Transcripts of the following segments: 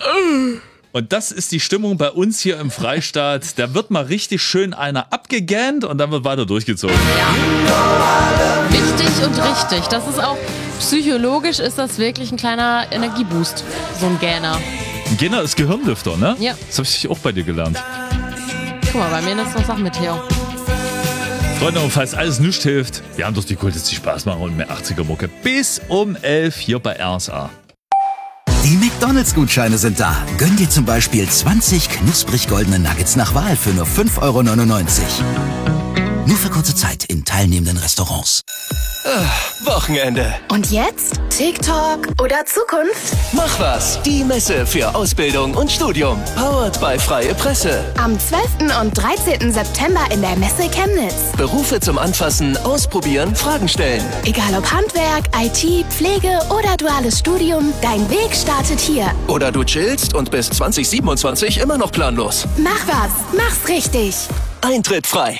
Und das ist die Stimmung bei uns hier im Freistaat. Da wird mal richtig schön einer abgegähnt und dann wird weiter durchgezogen. Ja. Wichtig und richtig. Das ist auch psychologisch ist das wirklich ein kleiner Energieboost. So ein Gähner. Ein Gähner ist Gehirnlüfter, ne? Ja. Das habe ich auch bei dir gelernt. Guck mal, bei mir ist noch Sachen mit Theo. Freunde, und falls alles nichts hilft, wir haben doch die Kult, die Spaß machen und mehr 80er-Mucke bis um 11 hier bei RSA. Die McDonalds-Gutscheine sind da. Gönn dir zum Beispiel 20 knusprig goldene Nuggets nach Wahl für nur 5,99 €. Nur für kurze Zeit in teilnehmenden Restaurants. Wochenende. Und jetzt? TikTok oder Zukunft? Mach was. Die Messe für Ausbildung und Studium. Powered by Freie Presse. Am 12. und 13. September in der Messe Chemnitz. Berufe zum Anfassen, Ausprobieren, Fragen stellen. Egal ob Handwerk, IT, Pflege oder duales Studium, dein Weg startet hier. Oder du chillst und bis 2027 immer noch planlos. Mach was. Mach's richtig. Eintritt frei.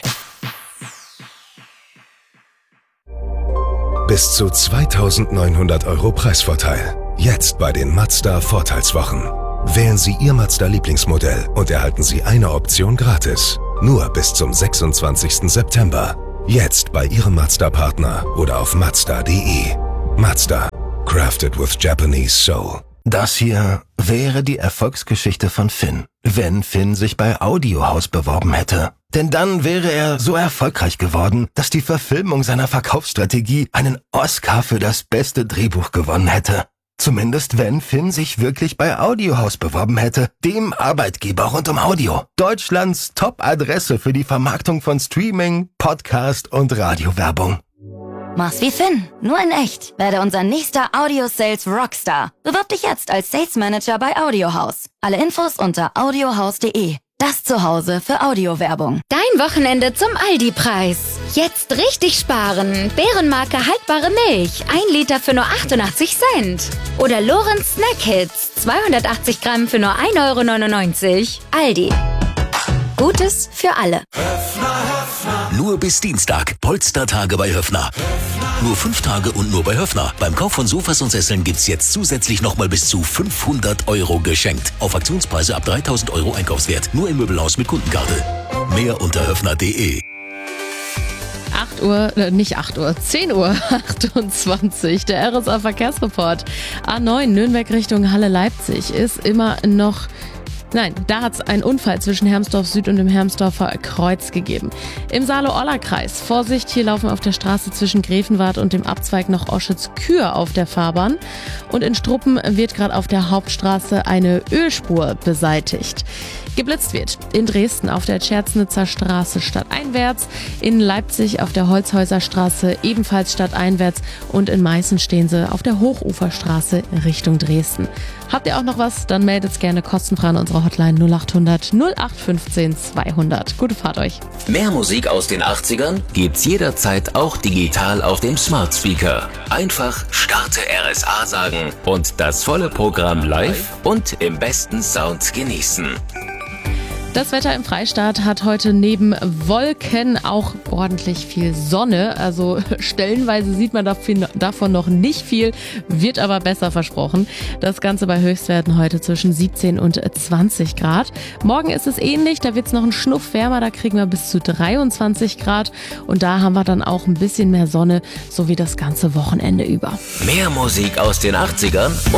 Bis zu 2.900 € Preisvorteil. Jetzt bei den Mazda Vorteilswochen. Wählen Sie Ihr Mazda-Lieblingsmodell und erhalten Sie eine Option gratis. Nur bis zum 26. September. Jetzt bei Ihrem Mazda-Partner oder auf Mazda.de. Mazda. Crafted with Japanese Soul. Das hier wäre die Erfolgsgeschichte von Finn, wenn Finn sich bei Audiohaus beworben hätte. Denn dann wäre er so erfolgreich geworden, dass die Verfilmung seiner Verkaufsstrategie einen Oscar für das beste Drehbuch gewonnen hätte. Zumindest wenn Finn sich wirklich bei Audiohaus beworben hätte, dem Arbeitgeber rund um Audio. Deutschlands Top-Adresse für die Vermarktung von Streaming, Podcast und Radiowerbung. Mach's wie Finn, nur in echt. Werde unser nächster Audio-Sales Rockstar. Bewirb dich jetzt als Sales Manager bei Audiohaus. Alle Infos unter audiohaus.de. Das Zuhause für Audiowerbung. Dein Wochenende zum Aldi-Preis. Jetzt richtig sparen. Bärenmarke haltbare Milch. 1 Liter für nur 88 Cent. Oder Lorenz Snack Hits. 280 Gramm für nur 1,99 €. Aldi. Gutes für alle. Nur bis Dienstag. Polstertage bei Höffner. Nur 5 Tage und nur bei Höffner. Beim Kauf von Sofas und Sesseln gibt's jetzt zusätzlich nochmal bis zu 500 € geschenkt. Auf Aktionspreise ab 3.000 € Einkaufswert. Nur im Möbelhaus mit Kundenkarte. Mehr unter höffner.de. 10:28 Uhr. Der RSA Verkehrsreport. A9 Nürnberg Richtung Halle Leipzig ist immer noch... Nein, da hat es einen Unfall zwischen Hermsdorf Süd und dem Hermsdorfer Kreuz gegeben. Im Saale-Orla-Kreis. Vorsicht, hier laufen auf der Straße zwischen Grevenwart und dem Abzweig noch Oschitz-Kühe auf der Fahrbahn. Und in Struppen wird gerade auf der Hauptstraße eine Ölspur beseitigt. Geblitzt wird in Dresden auf der Tscherznitzer Straße stadteinwärts, in Leipzig auf der Holzhäuser Straße ebenfalls stadteinwärts und in Meißen stehen sie auf der Hochuferstraße Richtung Dresden. Habt ihr auch noch was? Dann meldet gerne kostenfrei an unsere Hotline 0800 0815 200. Gute Fahrt euch. Mehr Musik aus den 80ern gibt's jederzeit auch digital auf dem Smart Speaker. Einfach Starte RSA sagen und das volle Programm live und im besten Sound genießen. Das Wetter im Freistaat hat heute neben Wolken auch ordentlich viel Sonne. Also stellenweise sieht man davon noch nicht viel, wird aber besser versprochen. Das Ganze bei Höchstwerten heute zwischen 17 und 20 Grad. Morgen ist es ähnlich, da wird es noch einen Schnuff wärmer, da kriegen wir bis zu 23 Grad. Und da haben wir dann auch ein bisschen mehr Sonne, so wie das ganze Wochenende über. Mehr Musik aus den 80ern